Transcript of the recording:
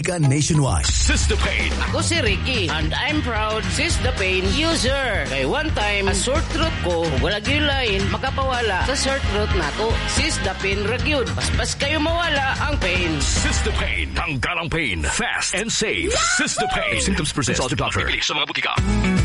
Nationwide. Systpain. Ako si Ricky and I'm proud Systpain user. Kay one time, a sore throat ko, wala gilain, makapawala sa sore throat nako. Systpain ragyod. Paspas kayo mawala ang pain. Systpain. Tanggal ang pain. Fast and safe. Systpain. Symptoms persist. Consult your doctor. Sa mga butika.